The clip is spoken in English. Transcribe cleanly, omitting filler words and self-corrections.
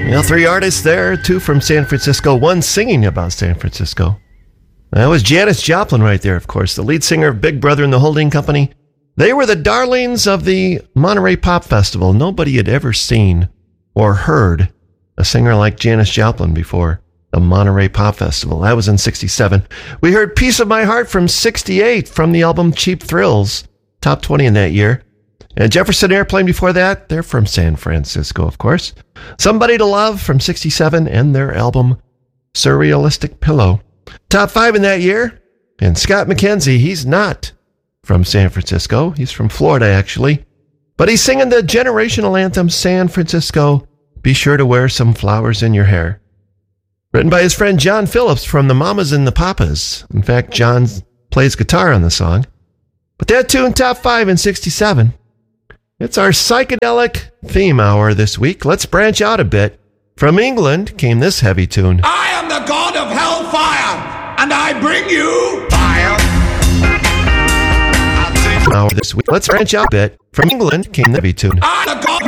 Well, 3 artists there, 2 from San Francisco, 1 singing about San Francisco. That was Janis Joplin right there, of course, the lead singer of Big Brother and the Holding Company. They were the darlings of the Monterey Pop Festival. Nobody had ever seen or heard a singer like Janis Joplin before the Monterey Pop Festival. That was in 67. We heard Piece of My Heart from 68 from the album Cheap Thrills, top 20 in that year. And Jefferson Airplane before that, they're from San Francisco, of course. Somebody to Love from 67 and their album Surrealistic Pillow. Top 5 in that year. And Scott McKenzie, he's not from San Francisco. He's from Florida, actually. But he's singing the generational anthem, San Francisco, Be Sure to Wear Some Flowers in Your Hair. Written by his friend John Phillips from the Mamas and the Papas. In fact, John plays guitar on the song. But that tune, top 5 in 67. It's our psychedelic theme hour this week. Let's branch out a bit. From England came this heavy tune. I am the god of hellfire, and I bring you fire. Hour this week. Let's branch out a bit. From England came the heavy tune. I'm the god